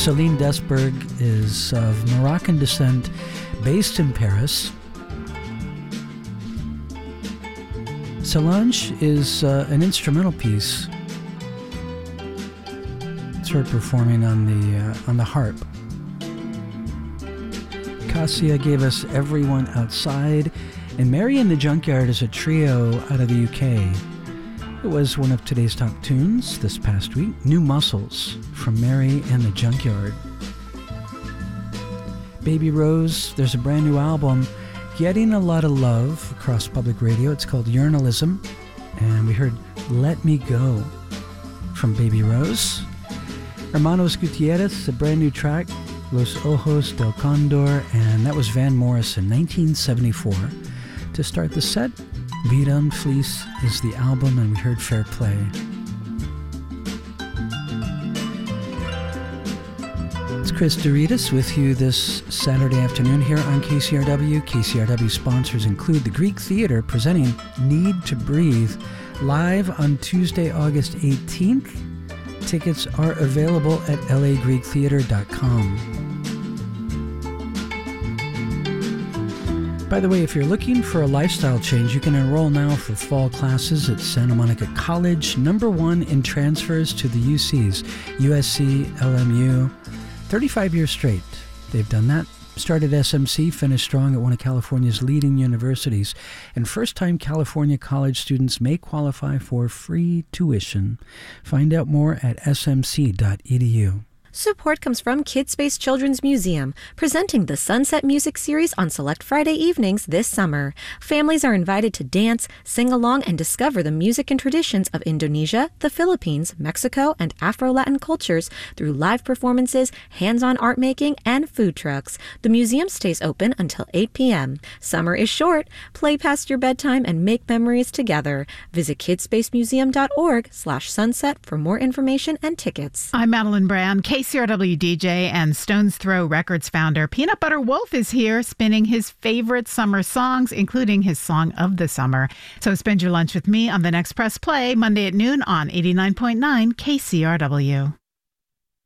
Celine Desberg is of Moroccan descent, based in Paris. Solange is an instrumental piece. It's her performing on the harp. Cassia gave us Everyone Outside, and Mary and the Junkyard is a trio out of the UK. It was one of today's top tunes this past week, New Muscles from Mary and the Junkyard. Baby Rose, there's a brand new album getting a lot of love across public radio. It's called Journalism, and we heard Let Me Go from Baby Rose. Hermanos Gutierrez, a brand new track, Los Ojos del Condor, and that was Van Morrison, 1974. To start the set, Vida and Fleece is the album, and we heard Fair Play. It's Chris Doritas with you this Saturday afternoon here on KCRW. KCRW sponsors include the Greek Theater presenting Need to Breathe live on Tuesday, August 18th. Tickets are available at lagreektheater.com. By the way, if you're looking for a lifestyle change, you can enroll now for fall classes at Santa Monica College, #1 in transfers to the UCs, USC, LMU, 35 years straight. They've done that. Started SMC, finished strong at one of California's leading universities, and first-time California college students may qualify for free tuition. Find out more at smc.edu. Support comes from Kidspace Children's Museum, presenting the Sunset Music Series on select Friday evenings this summer. Families are invited to dance, sing along, and discover the music and traditions of Indonesia, the Philippines, Mexico, and Afro-Latin cultures through live performances, hands-on art making, and food trucks. The museum stays open until 8 p.m. Summer is short. Play past your bedtime and make memories together. Visit kidspacemuseum.org/sunset for more information and tickets. I'm Madeline Brown, KCRW DJ and Stone's Throw Records founder. Peanut Butter Wolf is here spinning his favorite summer songs, including his song of the summer. So spend your lunch with me on the next Press Play, Monday at noon on 89.9 KCRW.